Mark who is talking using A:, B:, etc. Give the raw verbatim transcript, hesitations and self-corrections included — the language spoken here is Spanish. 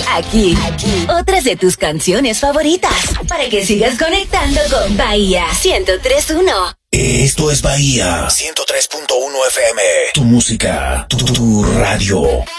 A: Aquí, aquí, otras de tus canciones favoritas. Para que sigas conectando con Bahía ciento tres punto uno.
B: Esto es Bahía ciento tres punto uno F M. Tu música, tu, tu radio.